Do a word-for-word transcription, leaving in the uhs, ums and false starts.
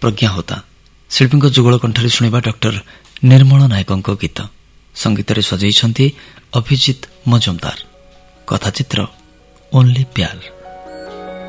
ପ୍ରଜ୍ଞା ହୋତା। ଶିଳ୍ପୀଙ୍କ ଯୁଗଳ କଣ୍ଠରେ ଶୁଣିବା ଡକ୍ଟର ନିର୍ମଳ ନାୟକଙ୍କ ଗୀତ। ସଙ୍ଗୀତରେ ସଜେଇଛନ୍ତି ଅଭିଜିତ ମଜୁମଦାର। କଥାଚିତ୍ର ଓନ୍ଲି ପ୍ୟାର।